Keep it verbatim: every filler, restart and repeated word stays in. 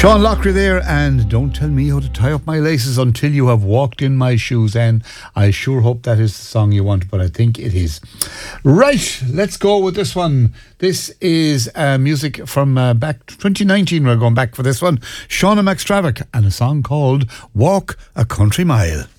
Sean Lockery there, and don't tell me how to tie up my laces until you have walked in my shoes. And I sure hope that is the song you want, but I think it is. Right, let's go with this one. This is uh, music from uh, back twenty nineteen. We're going back for this one. Shauna McStravick and a song called Walk a Country Mile.